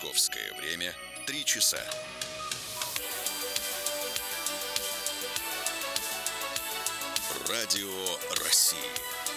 Московское время 3 часа. Радио России.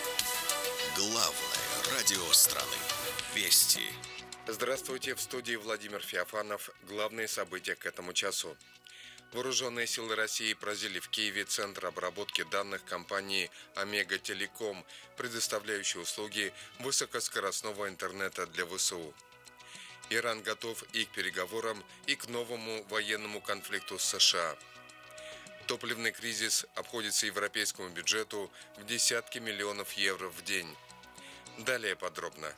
Главное радио страны. Вести. Здравствуйте, в студии Владимир Феофанов. Главные события к этому часу. Вооруженные силы России поразили в Киеве центр обработки данных компании Омега Телеком, предоставляющей услуги высокоскоростного интернета для ВСУ. Иран готов и к переговорам, и к новому военному конфликту с США. Топливный кризис обходится европейскому бюджету в десятки миллионов евро в день. Далее подробно.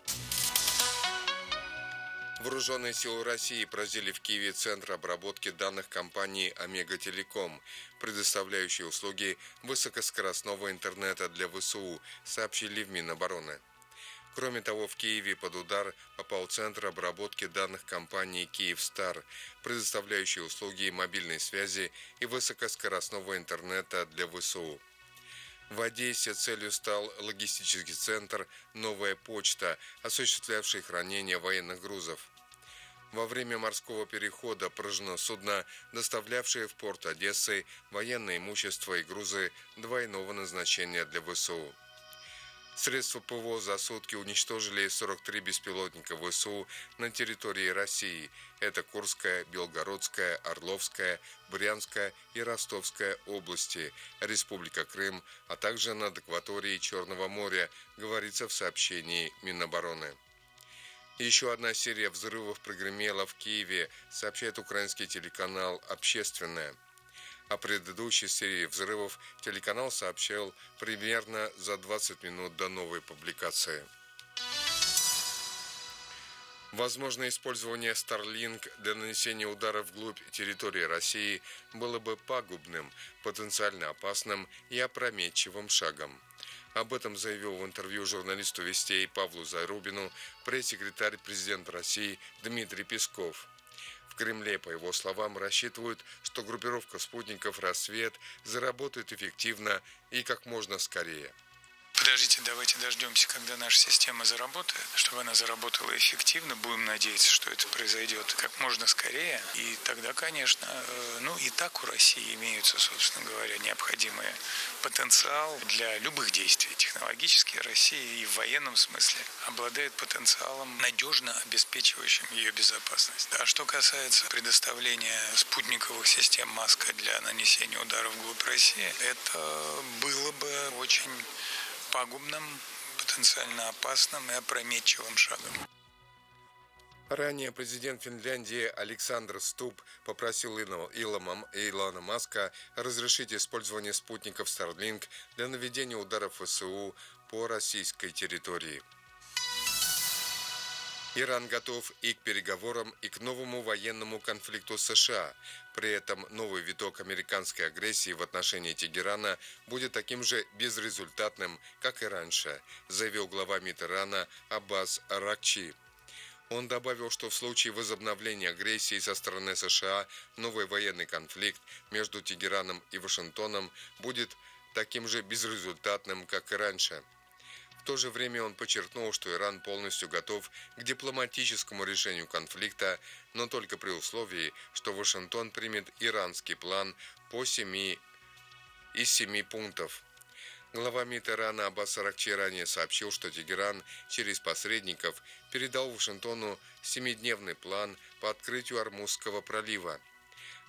Вооруженные силы России поразили в Киеве центр обработки данных компании Омега Телеком, предоставляющей услуги высокоскоростного интернета для ВСУ, сообщили в Минобороны. Кроме того, в Киеве под удар попал центр обработки данных компании «Киевстар», предоставляющей услуги мобильной связи и высокоскоростного интернета для ВСУ. В Одессе целью стал логистический центр «Новая почта», осуществлявший хранение военных грузов. Во время морского перехода поражено судно, доставлявшее в порт Одессы военное имущество и грузы двойного назначения для ВСУ. Средства ПВО за сутки уничтожили 43 беспилотника ВСУ на территории России. Это Курская, Белгородская, Орловская, Брянская и Ростовская области, Республика Крым, а также над акваторией Черного моря, говорится в сообщении Минобороны. Еще одна серия взрывов прогремела в Киеве, сообщает украинский телеканал «Общественное». О предыдущей серии взрывов телеканал сообщал примерно за 20 минут до новой публикации. Возможное использование Starlink для нанесения ударов вглубь территории России было бы пагубным, потенциально опасным и опрометчивым шагом. Об этом заявил в интервью журналисту «Вестей» Павлу Зарубину пресс-секретарь президента России Дмитрий Песков. В Кремле, по его словам, рассчитывают, что группировка спутников «Рассвет» заработает эффективно и как можно скорее. Подождите, давайте дождемся, когда наша система заработает, чтобы она заработала эффективно. Будем надеяться, что это произойдет как можно скорее. И тогда, конечно, и так у России имеются, собственно говоря, необходимый потенциал для любых действий. Технологически Россия и в военном смысле обладает потенциалом, надежно обеспечивающим ее безопасность. А что касается предоставления спутниковых систем «Маска» для нанесения ударов вглубь России, это было бы очень пагубным, потенциально опасным и опрометчивым шагом. Ранее президент Финляндии Александр Стуб попросил Илона Маска разрешить использование спутников Starlink для наведения ударов ВСУ по российской территории. Иран готов и к переговорам, и к новому военному конфликту с США. При этом новый виток американской агрессии в отношении Тегерана будет таким же безрезультатным, как и раньше, заявил глава МИД Ирана Аббас Аракчи. Он добавил, что в случае возобновления агрессии со стороны США новый военный конфликт между Тегераном и Вашингтоном будет таким же безрезультатным, как и раньше. В то же время он подчеркнул, что Иран полностью готов к дипломатическому решению конфликта, но только при условии, что Вашингтон примет иранский план из 7 пунктов. Глава МИД Ирана Аббас Аракчи ранее сообщил, что Тегеран через посредников передал Вашингтону 7-дневный план по открытию Ормузского пролива.